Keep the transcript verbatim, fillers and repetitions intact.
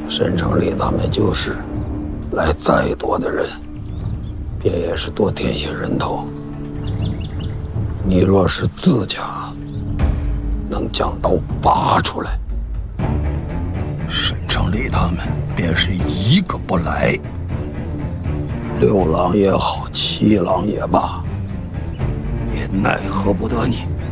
沈城里他们就是，来再多的人，便也是多添些人头。你若是自家能将刀拔出来，沈城里他们便是一个不来。六郎也好，七郎也罢，也奈何不得你。